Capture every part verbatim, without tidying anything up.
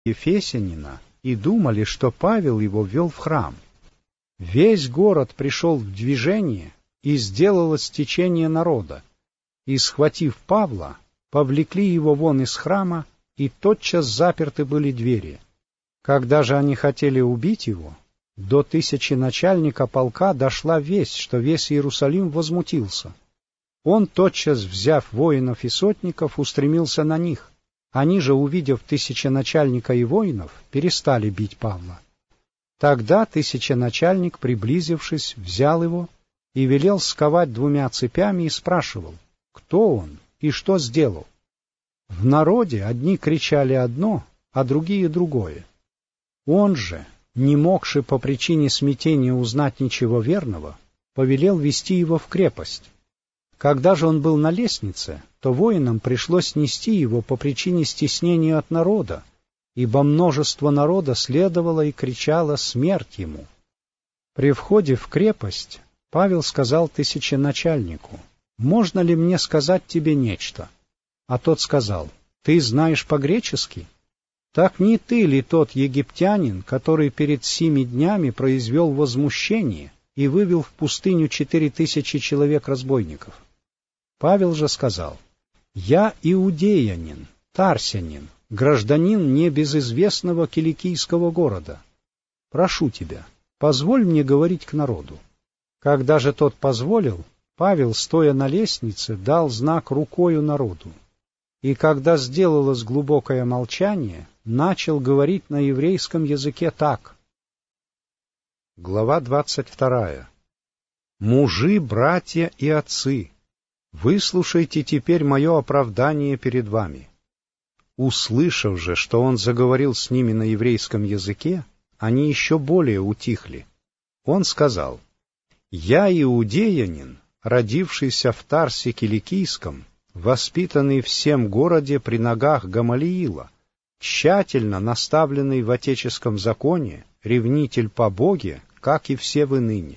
ефесянина и думали, что Павел его ввел в храм. Весь город пришел в движение, и сделалось течение народа, и, схватив Павла, повлекли его вон из храма, и тотчас заперты были двери. Когда же они хотели убить его, до тысячи начальника полка дошла весть, что весь Иерусалим возмутился. Он, тотчас взяв воинов и сотников, устремился на них. Они же, увидев тысяченачальника и воинов, перестали бить Павла. Тогда тысяченачальник, приблизившись, взял его и велел сковать двумя цепями и спрашивал, кто он и что сделал. В народе одни кричали одно, а другие другое. Он же, не могши по причине смятения узнать ничего верного, повелел вести его в крепость. Когда же он был на лестнице, то воинам пришлось нести его по причине стеснения от народа, ибо множество народа следовало и кричало «Смерть ему!». При входе в крепость Павел сказал тысяченачальнику, «Можно ли мне сказать тебе нечто?» А тот сказал, «Ты знаешь по-гречески? Так не ты ли тот египтянин, который перед семи днями произвел возмущение и вывел в пустыню четыре тысячи человек-разбойников?» Павел же сказал, «Я иудеянин, тарсянин, гражданин небезызвестного киликийского города. Прошу тебя, позволь мне говорить к народу». Когда же тот позволил, Павел, стоя на лестнице, дал знак рукою народу. И когда сделалось глубокое молчание, начал говорить на еврейском языке так. Глава двадцать вторая. «Мужи, братья и отцы, выслушайте теперь мое оправдание перед вами». Услышав же, что он заговорил с ними на еврейском языке, они еще более утихли. Он сказал, «Я иудеянин, родившийся в Тарсе Киликийском, воспитанный в сем городе при ногах Гамалиила, тщательно наставленный в отеческом законе, ревнитель по Боге, как и все вы ныне.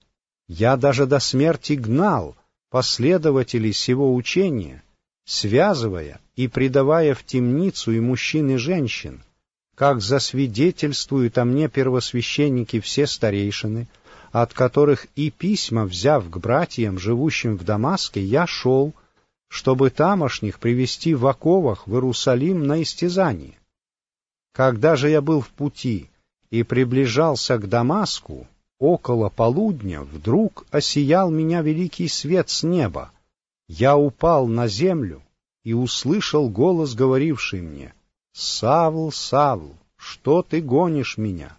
Я даже до смерти гнал последователей сего учения, связывая и предавая в темницу и мужчин и женщин, как засвидетельствуют о мне первосвященники все старейшины, от которых и письма, взяв к братьям, живущим в Дамаске, я шел, чтобы тамошних привести в оковах в Иерусалим на истязание. Когда же я был в пути и приближался к Дамаску, около полудня вдруг осиял меня великий свет с неба. Я упал на землю и услышал голос, говоривший мне, «Савл, Савл, что ты гонишь меня?»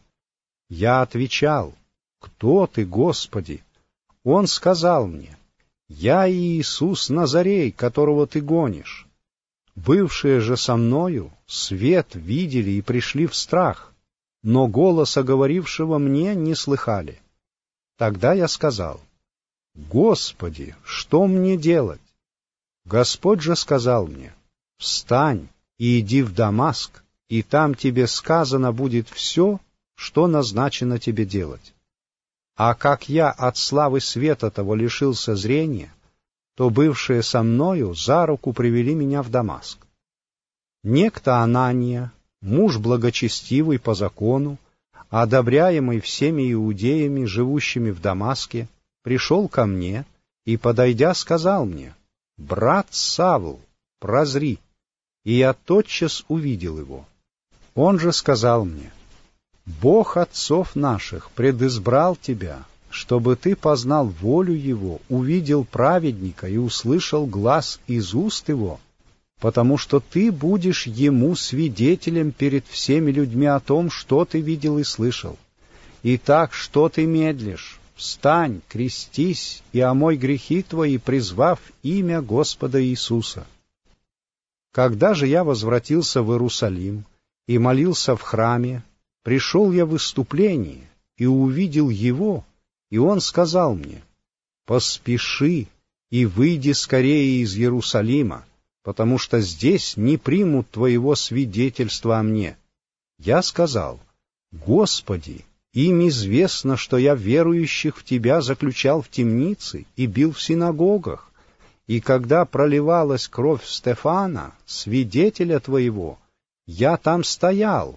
Я отвечал, «Кто ты, Господи?» Он сказал мне, «Я Иисус Назарей, которого ты гонишь». Бывшие же со мною свет видели и пришли в страх, но голоса говорившего мне не слыхали. Тогда я сказал, «Господи, что мне делать?» Господь же сказал мне, «Встань и иди в Дамаск, и там тебе сказано будет все, что назначено тебе делать». А как я от славы света того лишился зрения, то бывшие со мною за руку привели меня в Дамаск. Некто Анания, муж благочестивый по закону, одобряемый всеми иудеями, живущими в Дамаске, пришел ко мне и, подойдя, сказал мне, «Брат Савл, прозри». И я тотчас увидел его. Он же сказал мне, «Бог отцов наших предизбрал тебя, чтобы ты познал волю Его, увидел праведника и услышал глас из уст Его, потому что ты будешь Ему свидетелем перед всеми людьми о том, что ты видел и слышал. Итак, что ты медлишь? Встань, крестись и омой грехи твои, призвав имя Господа Иисуса». Когда же я возвратился в Иерусалим и молился в храме, пришел я в выступление и увидел его, и он сказал мне, «Поспеши и выйди скорее из Иерусалима, потому что здесь не примут твоего свидетельства о мне». Я сказал, «Господи, им известно, что я верующих в Тебя заключал в темнице и бил в синагогах, и когда проливалась кровь Стефана, свидетеля Твоего, Я там стоял,